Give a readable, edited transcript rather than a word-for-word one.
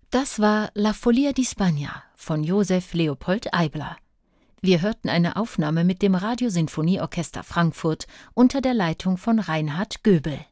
Das war La Follia di Spagna von Joseph Leopold Eibler. Wir hörten eine Aufnahme mit dem Radiosinfonieorchester Frankfurt unter der Leitung von Reinhard Göbel.